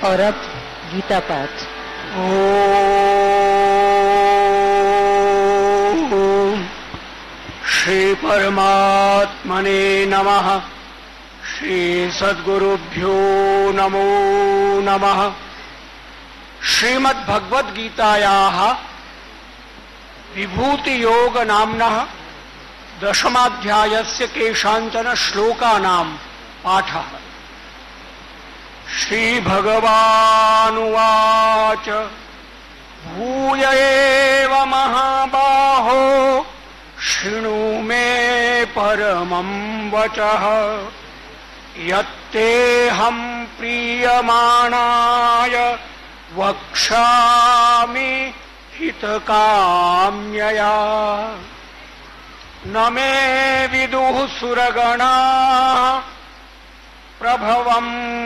और अब गीता पाठ। ओम श्री परमात्मने नमः। श्री सद्गुरुभ्यो नमो नमः। श्रीमद्भगवद गीतायाः विभूति योग नाम्नः दशमाध्यायस्य केषाञ्चन श्लोकानां पाठः। श्रीभगवानुवाच भूय एव महाबाहो शृणु मे परमं वचः यत्तेऽहं प्रीयमाणाय वक्ष्यामि हितकाम्यया। न मे विदुः सुरगणाः प्रभवं